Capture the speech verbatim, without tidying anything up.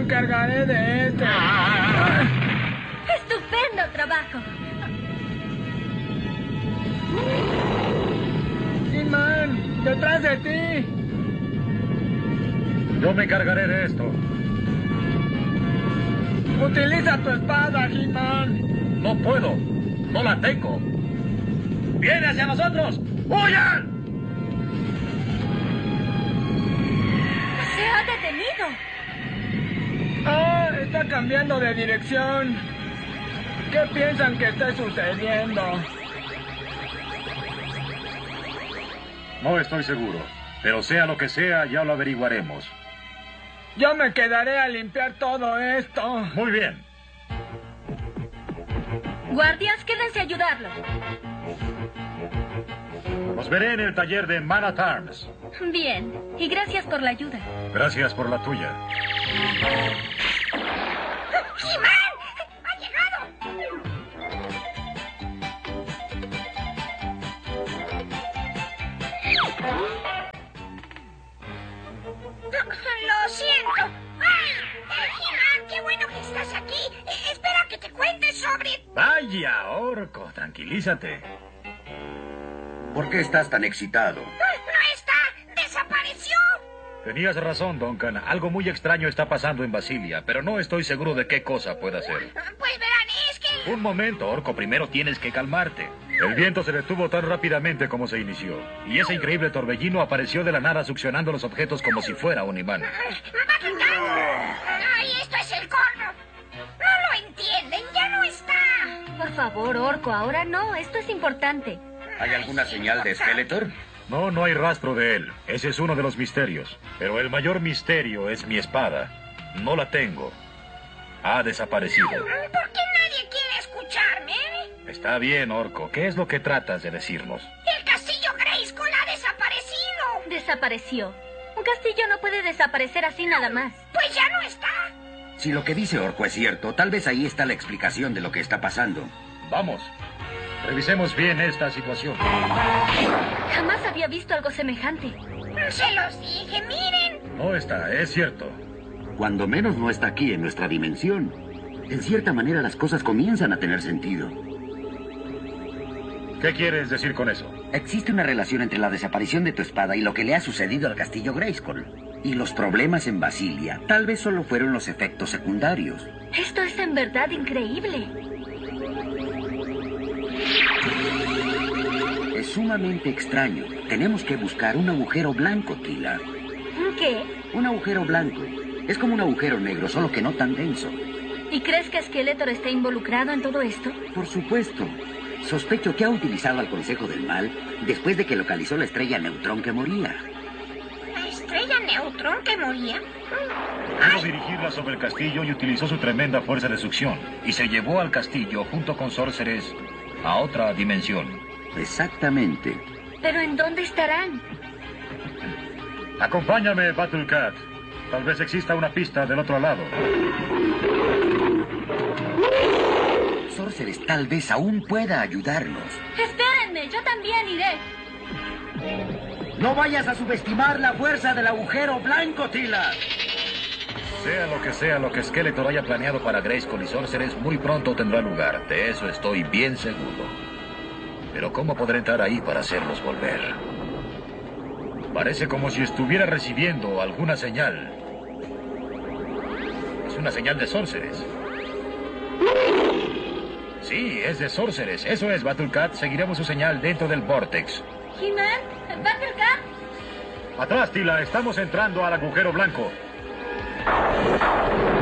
encargaré de este. ¡Estupendo trabajo! He-Man, detrás de ti. Yo me encargaré de esto. Utiliza tu espada, He-Man. No puedo. No la tengo. ¡Viene hacia nosotros! ¡Huyan! ¡Se ha detenido! Ah, está cambiando de dirección. ¿Qué piensan que está sucediendo? No estoy seguro. Pero sea lo que sea, ya lo averiguaremos. Yo me quedaré a limpiar todo esto. Muy bien. Guardias, quédense a ayudarlo. Los veré en el taller de Man at Arms. Bien, y gracias por la ayuda. Gracias por la tuya. ¡He-Man! ¡Ha llegado! Lo siento. ¡Ay! He-Man, qué bueno que estás aquí. Eh, espera que te cuente sobre... Vaya, Orco, tranquilízate. ¿Por qué estás tan excitado? ¡No está! ¡Desapareció! Tenías razón, Duncan. Algo muy extraño está pasando en Basilia, pero no estoy seguro de qué cosa pueda ser. Pues verán, es que... Un momento, Orco. Primero tienes que calmarte. El viento se detuvo tan rápidamente como se inició. Y ese increíble torbellino apareció de la nada succionando los objetos como si fuera un imán. ¡Ay, esto es el corno! No lo entienden, ya no está. Por favor, Orco, ahora no. Esto es importante. ¿Hay alguna señal de Skeletor? No, no hay rastro de él. Ese es uno de los misterios. Pero el mayor misterio es mi espada. No la tengo. Ha desaparecido. ¿Por qué nadie quiere escucharme? Está bien, Orco. ¿Qué es lo que tratas de decirnos? El castillo Grayskull ha desaparecido. Desapareció. Un castillo no puede desaparecer así nada más. Pues ya no está. Si lo que dice Orco es cierto, tal vez ahí está la explicación de lo que está pasando. Vamos. Revisemos bien esta situación. Jamás había visto algo semejante. Se los dije, miren. No está, es cierto. Cuando menos no está aquí en nuestra dimensión. En cierta manera las cosas comienzan a tener sentido. ¿Qué quieres decir con eso? Existe una relación entre la desaparición de tu espada y lo que le ha sucedido al castillo Grayskull. Y los problemas en Basilia tal vez solo fueron los efectos secundarios. Esto es en verdad increíble. Es sumamente extraño. Tenemos que buscar un agujero blanco, Tila. ¿Qué? Un agujero blanco. Es como un agujero negro, solo que no tan denso. ¿Y crees que Skeletor está involucrado en todo esto? Por supuesto. Sospecho que ha utilizado al Consejo del Mal después de que localizó la estrella Neutrón que moría. ¿La estrella Neutrón que moría? Pudo dirigirla sobre el castillo y utilizó su tremenda fuerza de succión. Y se llevó al castillo junto con Sorceres a otra dimensión. Exactamente. ¿Pero en dónde estarán? Acompáñame, Battlecat. Tal vez exista una pista del otro lado. Sorceres tal vez aún pueda ayudarnos. Espérenme, yo también iré. No vayas a subestimar la fuerza del agujero blanco, Tila. Sea lo que sea lo que Skeletor haya planeado para Grayskull y Sorceres, muy pronto tendrá lugar. De eso estoy bien seguro. Pero ¿cómo podré entrar ahí para hacerlos volver? Parece como si estuviera recibiendo alguna señal. Es una señal de Sorceres. Sí, es de Sorceres. Eso es, Battlecat. Seguiremos su señal dentro del Vortex. ¿He-Man? ¿Battlecat? Atrás, Tila. Estamos entrando al agujero blanco.